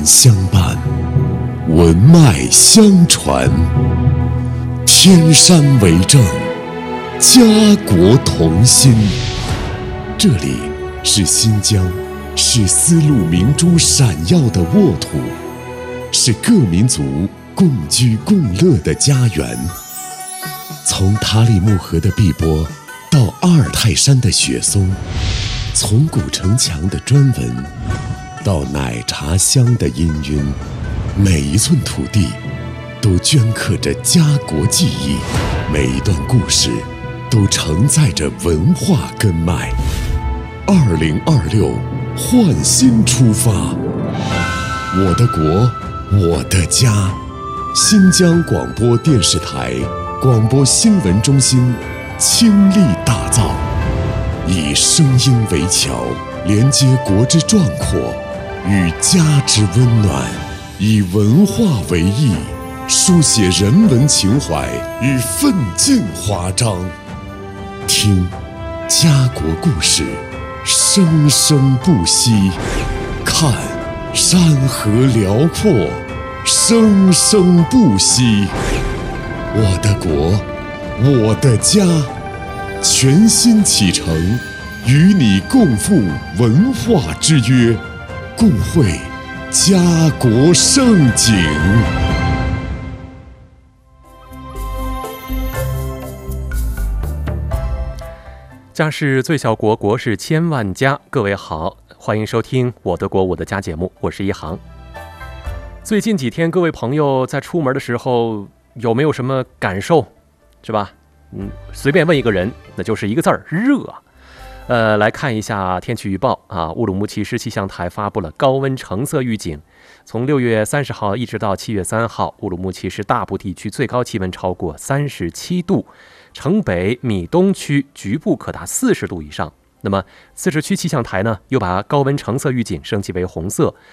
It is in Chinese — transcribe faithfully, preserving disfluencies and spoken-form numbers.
相伴，文脉相传，天山为证，家国同心。这里是新疆，是丝路明珠闪耀的沃土，是各民族共居共乐的家园。从塔里木河的碧波到阿尔泰山的雪松，从古城墙的砖纹到奶茶香的氤氲，每一寸土地都镌刻着家国记忆，每一段故事都承载着文化根脉。二零二六，焕新出发，我的国，我的家。新疆广播电视台广播新闻中心倾力打造，以声音为桥，连接国之壮阔与家之温暖，以文化为翼，书写人文情怀与奋进华章。听家国故事，生生不息；看山河辽阔，生生不息。我的国，我的家，全新启程，与你共赴文化之约，共绘家国盛景。 家是最小国，国是千万家。各位好，欢迎收听我的国我的家节目，我是一航。最近几天各位朋友在出门的时候有没有什么感受，是吧？嗯，随便问一个人，那就是一个字儿，热。呃，来看一下天气预报啊，乌鲁木齐市气象台发布了高温橙色预警，从六月三十号一直到七月三号，乌鲁木齐市大部地区最高气温超过三十七度，城北、米东区局部可达四十度以上。那么自治区气象台呢，又把高温橙色预警升级为红色，